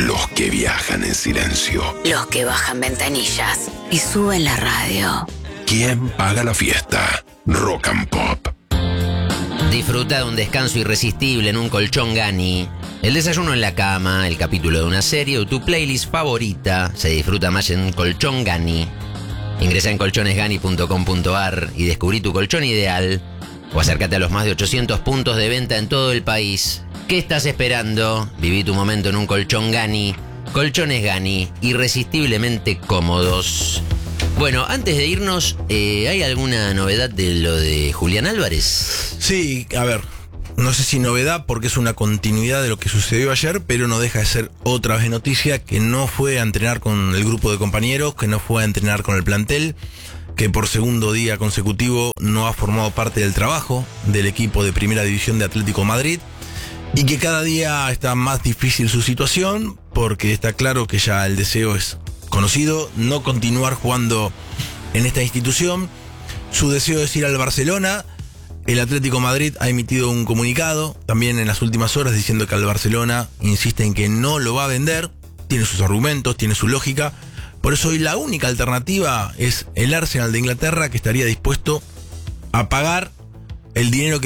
Los que viajan en silencio. Los que bajan ventanillas y suben la radio. ¿Quién paga la fiesta? Rock and Pop. Disfruta de un descanso irresistible en un colchón Gani. El desayuno en la cama, el capítulo de una serie o tu playlist favorita se disfruta más en Colchón Gani. Ingresa en colchonesgani.com.ar y descubrí tu colchón ideal. O acércate a los más de 800 puntos de venta en todo el país. ¿Qué estás esperando? Viví tu momento en un colchón Gani. Colchones Gani, irresistiblemente cómodos. Bueno, antes de irnos, ¿hay alguna novedad de lo de Julián Álvarez? Sí, a ver, no sé si novedad porque es una continuidad de lo que sucedió ayer, pero no deja de ser otra vez noticia que no fue a entrenar con el grupo de compañeros, que no fue a entrenar con el plantel, que por segundo día consecutivo no ha formado parte del trabajo del equipo de Primera División de Atlético Madrid y que cada día está más difícil su situación porque está claro que ya el deseo es conocido, no continuar jugando en esta institución. Su deseo es ir al Barcelona. El Atlético Madrid ha emitido un comunicado también en las últimas horas diciendo que al Barcelona insiste en que no lo va a vender. Tiene sus argumentos, tiene su lógica. Por eso hoy la única alternativa es el Arsenal de Inglaterra, que estaría dispuesto a pagar el dinero que